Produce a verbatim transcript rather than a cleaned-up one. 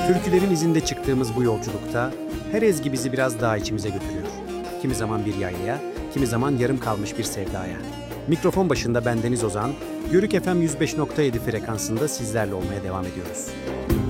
Türkülerin izinde çıktığımız bu yolculukta her ezgi bizi biraz daha içimize götürüyor. Kimi zaman bir yaylaya, kimi zaman yarım kalmış bir sevdaya. Mikrofon başında ben Deniz Ozan, Yörük F M yüz beş nokta yedi frekansında sizlerle olmaya devam ediyoruz.